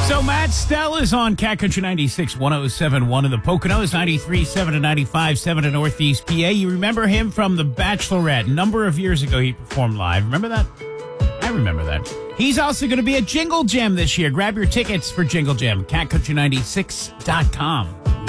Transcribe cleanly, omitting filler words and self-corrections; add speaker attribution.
Speaker 1: So Matt Stell is on Cat Country 96, 107.1 in the Poconos, 93.7 and 95.7 in Northeast PA. You remember him from The Bachelorette. A number of years ago, he performed live. Remember that? I remember that. He's also going to be at Jingle Jam this year. Grab your tickets for Jingle Jam, catcountry96.com.